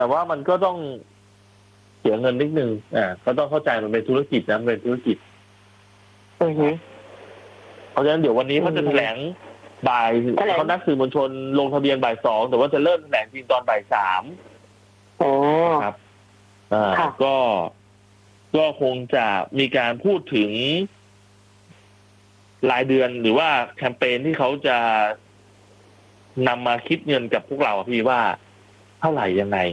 แต่ว่ามันก็ต้องเสียเงินนิดนึงก็ต้องเข้าใจมันเป็นธุรกิจนะมันเป็นธุรกิจเพราะฉะนั้นเดี๋ยววันนี้เขาจะแถลงบ่ายเขานัดสื่อมวลชนลงทะเบียนบ่าย 2แต่ว่าจะเริ่มแถลงจริงตอนบ่าย 3ครับก็คงจะมีการพูดถึงรายเดือนหรือว่าแคมเปญที่เขาจะนำมาคิดเงินกับพวกเราพี่ว่าเท่าไหร่ยังไง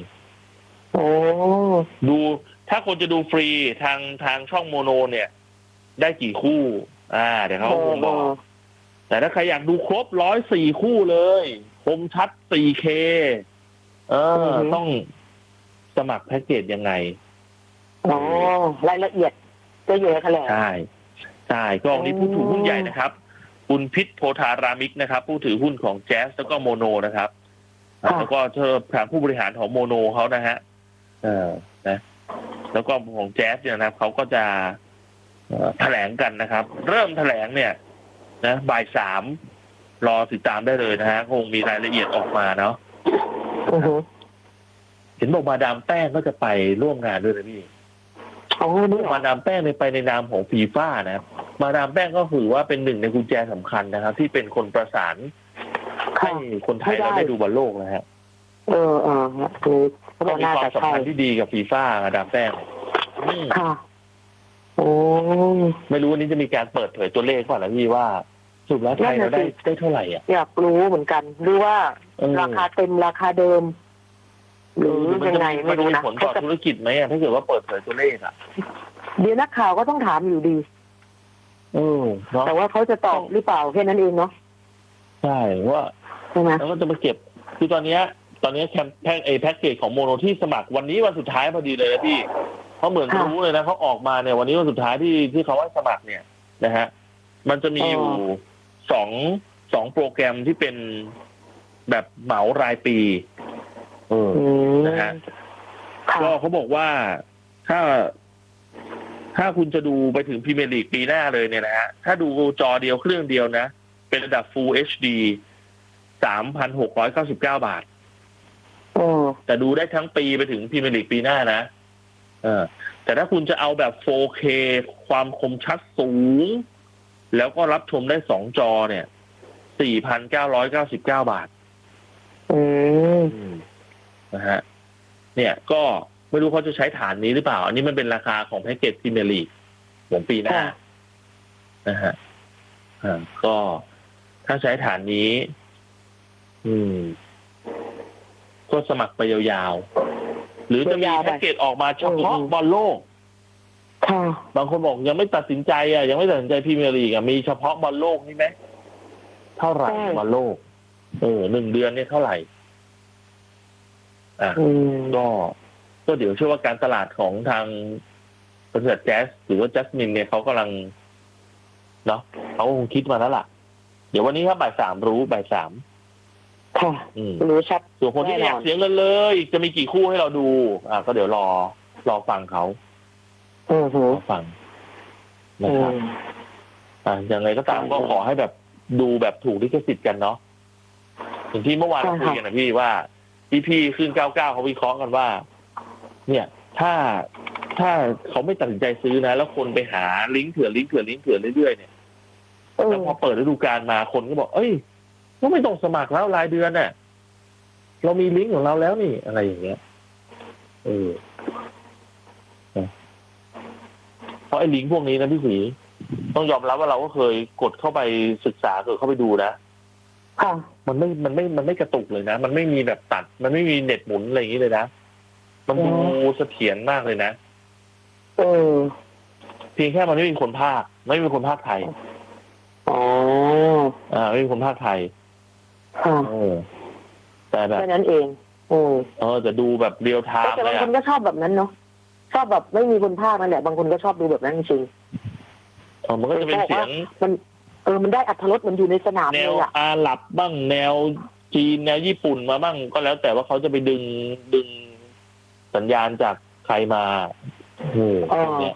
ดูถ้าคนจะดูฟรีทางช่องโมโนเนี่ยได้กี่คู่เดี๋ยวเขาคงบอกแต่ถ้าใครอยากดูครบ104 คู่เลยคมชัด 4K ต้องสมัครแพ็กเกจยังไงรายละเอียดก็เยอะขนาดใช่ก็วันนี้ผู้ถือหุ้นใหญ่นะครับคุณพิษโพธารามิกนะครับผู้ถือหุ้นของแจ๊สแล้วก็โมโนนะครับแล้วก็ทางผู้บริหารของโมโนเขานะฮะนะแล้วก็ของแจ๊สเนี่ยนะครับเขาก็จะแถลงกันนะครับเริ่มแถลงเนี่ยนะบ่าย 3รอติดตามได้เลยนะฮะคงมีรายละเอียดออกมาเนาะเห็นบอกมาดามแป้งก็จะไปร่วมงานด้วยนะพี่มาดามแป้งไปในนามของฟีฟ่านะมาดามแป้งก็คือว่าเป็นหนึ่งในกุญแจสำคัญนะครับที่เป็นคนประสานให้คนไทยเราได้ดูบอลโลกนะฮะคือเขาบอกมีความสัมพันธ์ที่ดีกับฟีฟ่ามาดามแป้งไม่รู้วันนี้จะมีการเปิดเผยตัวเลขก่อนนะพี่ว่าสุดแล้วไทยเราได้เท่าไหร่อยากรู้เหมือนกันหรือว่าราคาเต็มราคาเดิมหรือยังไงไม่รู้นะผลต่อธุรกิจไหมถ้าเกิดว่าเปิดเผยตัวเลขเดี๋ยวนักข่าวก็ต้องถามอยู่ดีแต่ว่าเขาจะตอบหรือเปล่าแค่นั้นเองเนาะใช่ว่าแล้วก็จะมาเก็บคือตอนนี้แคมแพ็กเกจของโมโนที่สมัครวันนี้วันสุดท้ายพอดีเลยนะพี่เขาเหมือนรู้เลยนะเขาออกมาเนี่ยวันนี้วันสุดท้ายที่เขาให้สมัครเนี่ยนะฮะมันจะมีอยู่สองโปรแกรมที่เป็นแบบเหมารายปีนะฮะก็เขาบอกว่าถ้าคุณจะดูไปถึงพรีเมียร์ลีกปีหน้าเลยเนี่ยนะฮะถ้าดูจอเดียวเครื่องเดียวนะเป็นระดับ Full HD 3,699 บาทแต่ดูได้ทั้งปีไปถึงพรีเมียร์ลีกปีหน้านะแต่ถ้าคุณจะเอาแบบ 4K ความคมชัดสูงแล้วก็รับชมได้2 จอเนี่ย 4,999 บาทนะฮะเนี่ยก็ไม่รู้เขาจะใช้ฐานนี้หรือเปล่าอันนี้มันเป็นราคาของแพ็กเกจพรีเมียร์ลีกของปีหน้านะฮะก็ถ้าใช้ฐานนี้ก็สมัครไปยาวๆหรือจะมีแพ็กเกจออกมาเฉพาะบอลโลกบางคนบอกยังไม่ตัดสินใจยังไม่ตัดสินใจพรีเมียร์ลีกมีเฉพาะบอลโลกนี่ไหมเท่าไหร่บอลโลก1 เดือนเนี่ยเท่าไหร่ก็เดี๋ยวเชื่อว่าการตลาดของทางบริษัทแจ๊สหรือว่าจัสมินเนี่ยเขากำลังเนาะเขาคงคิดมาแล้วล่ะเดี๋ยววันนี้ครับบ่าย 3รู้บ่าย 3 รู้ชัดส่วนคนที่อยากเสียเงินเลยจะมีกี่คู่ให้เราดูก็เดี๋ยวรอฟังเขาฟังนะครับอย่างไรก็ตามก็ขอให้แบบดูแบบถูกลิขสิทธิ์กันเนาะอย่างที่เมื่อวานเราคุยกันนะพี่ว่าพี่ขึ้น99เขาวิเคราะห์กันว่าเนี่ยถ้าเขาไม่ตัดสินใจซื้อนะแล้วคนไปหาลิงก์เถื่อนเรื่อยๆเนี่ยแล้วพอเปิดฤดูกาลมาคนก็บอกก็ไม่ต้องสมัครแล้วรายเดือนเนี่ยเรามีลิงก์ของเราแล้วนี่อะไรอย่างเงี้ยเพราะไอ้ลิงก์พวกนี้นะพี่ศรีต้องยอมรับว่าเราก็เคยกดเข้าไปศึกษาเคยเข้าไปดูนะมันไม่กระตุกเลยนะมันไม่มีแบบตัดมันไม่มีเน็ตหมุนอะไรอย่างนี้เลยนะมันดูเสถียรมากเลยนะเพียงแค่มันไม่มีคนพากย์ไม่มีคนพากย์ไทยไม่มีคนพากย์ไทยแต่แบบนั้นเองจะดูแบบเรียลไทม์แต่บางคนก็ชอบแบบนั้นเนาะชอบแบบไม่มีคนพากย์นั่นแหละบางคนก็ชอบดูแบบนั้นจริงมันก็จะเป็นเสียงมันได้อรรถรสมันอยู่ในสนามเลยแนวอาหรับบ้างแนวจีนแนวญี่ปุ่นมาบ้างก็แล้วแต่ว่าเขาจะไปดึงสัญญาณจากใครมาเนี่ย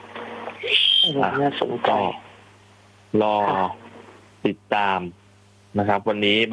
น่าสนใจรอติดตามนะครับ วันนี้